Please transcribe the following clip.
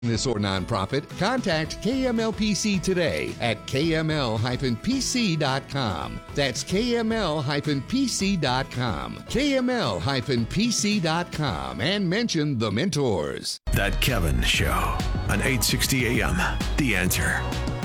Business or nonprofit, contact KMLPC today at kml-pc.com. That's kml-pc.com. kml-pc.com, and mention the mentors. That Kevin Show on 860 AM. The Answer.